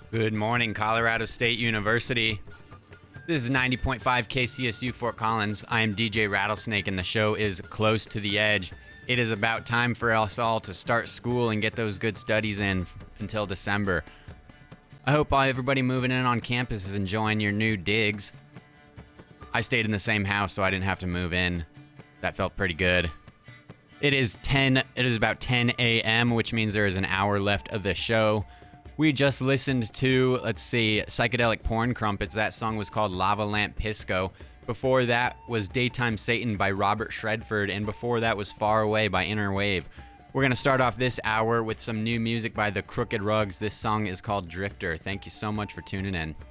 Good morning, Colorado State University. This is 90.5 KCSU Fort Collins. I am DJ Rattlesnake, and the show is Close to the Edge. It is about time for us all to start school and get those good studies in until December. I hope everybody moving in on campus is enjoying your new digs. I stayed in the same house, so I didn't have to move in. That felt pretty good. It is about 10 a.m., which means there is an hour left of the show. We just listened to, Psychedelic Porn Crumpets. That song was called Lava Lamp Pisco. Before that was Daytime Satan by Robert Shredford, and before that was Far Away by Inner Wave. We're going to start off this hour with some new music by the Crooked Rugs. This song is called Drifter. Thank you so much for tuning in.